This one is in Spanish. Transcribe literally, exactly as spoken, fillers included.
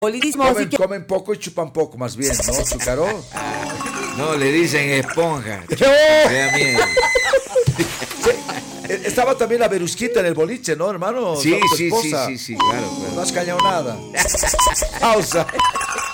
Politismo, Comen, así que... comen poco y chupan poco, más bien, ¿no, Chúcaro? No, le dicen esponja. ¡Oh! Me da miedo. Eh, Estaba también la Verusquita en el boliche, ¿no, hermano? Sí, Estaba tu sí, sí, esposa. sí, sí, claro, claro. No has cañado nada. Pausa.